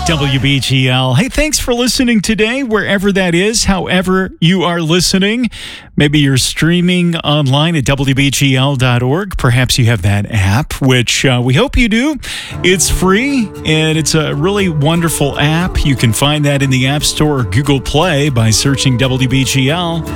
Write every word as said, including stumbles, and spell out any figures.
W B G L. Hey, thanks for listening today, wherever that is, however you are listening. Maybe you're streaming online at W B G L dot org. Perhaps you have that app, which uh, we hope you do. It's free, and it's a really wonderful app. You can find that in the App Store or Google Play by searching W B G L.